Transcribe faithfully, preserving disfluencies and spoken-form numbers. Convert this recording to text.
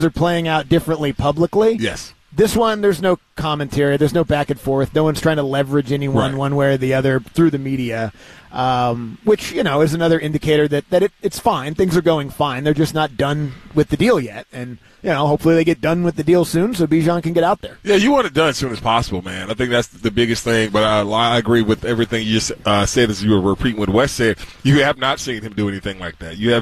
are playing out differently publicly. Yes. This one, there's no commentary. There's no back and forth. No one's trying to leverage anyone right. one way or the other through the media, um, which, you know, is another indicator that, that it, it's fine. Things are going fine. They're just not done with the deal yet. And, you know, hopefully they get done with the deal soon so Bijan can get out there. Yeah, you want it done as soon as possible, man. I think that's the biggest thing. But I, I agree with everything you just uh, said as you were repeating what Wes said. You have not seen him do anything like that. You have